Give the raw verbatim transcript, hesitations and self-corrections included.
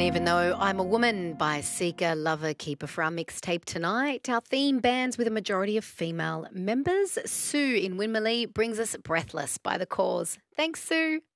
Even Though I'm a Woman by Seeker, Lover, Keeper for our mixtape tonight. Our theme bands with a majority of female members. Sue in Winmalee brings us Breathless by The Cause. Thanks, Sue.